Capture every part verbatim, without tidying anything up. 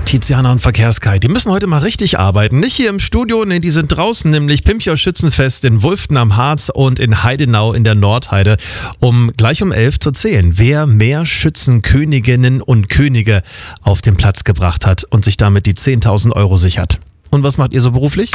Tiziana und Verkehrskai, die müssen heute mal richtig arbeiten. Nicht hier im Studio, nee, die sind draußen, nämlich Pimpjoch Schützenfest in Wulften am Harz und in Heidenau in der Nordheide, um gleich um elf zu zählen, wer mehr Schützenköniginnen und Könige auf den Platz gebracht hat und sich damit die zehntausend Euro sichert. Und was macht ihr so beruflich?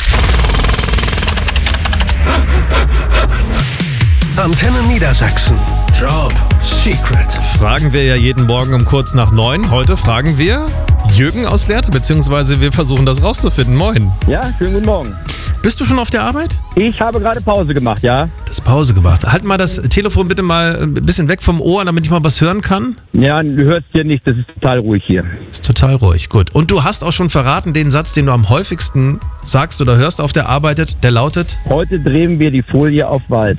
Antenne Niedersachsen. Job Secret. Fragen wir ja jeden Morgen um kurz nach neun. Heute fragen wir Jürgen aus Lehrte, beziehungsweise wir versuchen das rauszufinden. Moin. Ja, schönen guten Morgen. Bist du schon auf der Arbeit? Ich habe gerade Pause gemacht, ja. Du hast Pause gemacht. Halt mal das Telefon bitte mal ein bisschen weg vom Ohr, damit ich mal was hören kann. Ja, du hörst hier nicht, das ist total ruhig hier. Ist total ruhig, gut. Und du hast auch schon verraten, den Satz, den du am häufigsten sagst oder hörst auf der Arbeit, der lautet: Heute drehen wir die Folie auf weiß.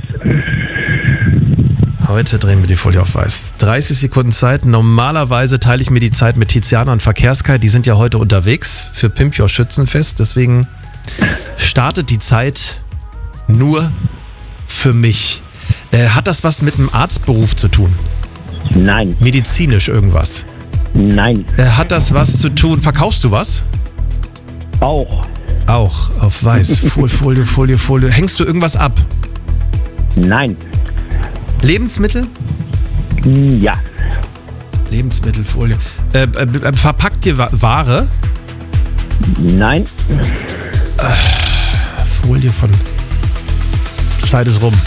Heute drehen wir die Folie auf weiß. dreißig Sekunden Zeit. Normalerweise teile ich mir die Zeit mit Tiziana und Verkehrskai. Die sind ja heute unterwegs für Pimpjoch Schützenfest. Deswegen startet die Zeit nur für mich. Äh, hat das was mit dem Arztberuf zu tun? Nein. Medizinisch irgendwas? Nein. Äh, hat das was zu tun? Verkaufst du was? Auch. Auch auf weiß. Folie, Folie, Folie, Folie. Hängst du irgendwas ab? Nein. Lebensmittel? Ja. Lebensmittelfolie. Äh, äh, verpackt ihr Ware? Nein. Äh, Folie von... Zeit ist rum.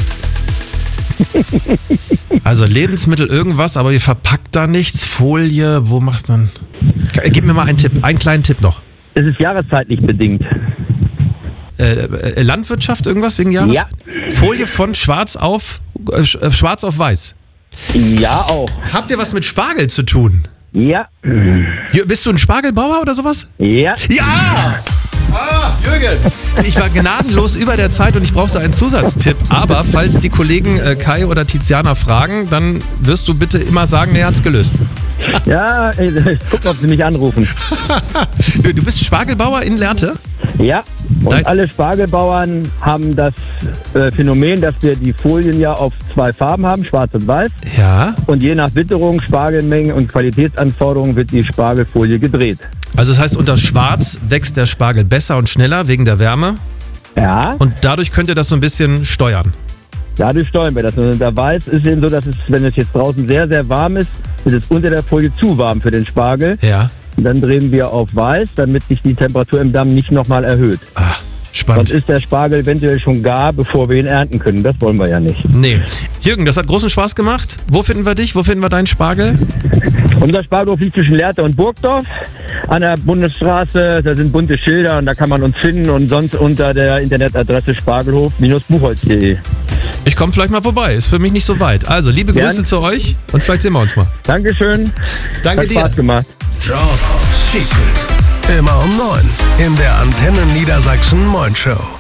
Also Lebensmittel irgendwas, aber ihr verpackt da nichts. Folie, wo macht man... Gib mir mal einen Tipp, einen kleinen Tipp noch. Es ist jahreszeitlich bedingt. Äh, äh, Landwirtschaft, irgendwas wegen Jahreszeit? Ja. Folie von schwarz auf äh, schwarz auf weiß. Ja, auch. Habt ihr was mit Spargel zu tun? Ja. Bist du ein Spargelbauer oder sowas? Ja. Ja! Ah, Jürgen! Ich war gnadenlos über der Zeit und ich brauchte einen Zusatztipp. Aber falls die Kollegen äh, Kai oder Tiziana fragen, dann wirst du bitte immer sagen, er hat's gelöst. Ja, ich guck, ob sie mich anrufen. Du bist Spargelbauer in Lehrte? Ja, und Nein. Alle Spargelbauern haben das äh, Phänomen, dass wir die Folien ja auf zwei Farben haben, schwarz und weiß. Ja. Und je nach Witterung, Spargelmengen und Qualitätsanforderungen wird die Spargelfolie gedreht. Also das heißt, unter Schwarz wächst der Spargel besser und schneller wegen der Wärme. Ja. Und dadurch könnt ihr das so ein bisschen steuern. Dadurch steuern wir das. Und unter Weiß ist eben so, dass es, wenn es jetzt draußen sehr, sehr warm ist, ist es unter der Folie zu warm für den Spargel. Ja. Und dann drehen wir auf Weiß, damit sich die Temperatur im Damm nicht nochmal erhöht. Ah, spannend. Sonst ist der Spargel eventuell schon gar, bevor wir ihn ernten können. Das wollen wir ja nicht. Nee. Jürgen, das hat großen Spaß gemacht. Wo finden wir dich? Wo finden wir deinen Spargel? Unser Spargelhof liegt zwischen Lehrte und Burgdorf an der Bundesstraße. Da sind bunte Schilder und da kann man uns finden. Und sonst unter der Internetadresse spargelhof Buchholz punkt de. Ich komme vielleicht mal vorbei. Ist für mich nicht so weit. Also, liebe Gern. Grüße zu euch und vielleicht sehen wir uns mal. Dankeschön. Danke Hat dir. Spaß gemacht. Job Secret. Immer um neun in der Antenne Niedersachsen Morning Show.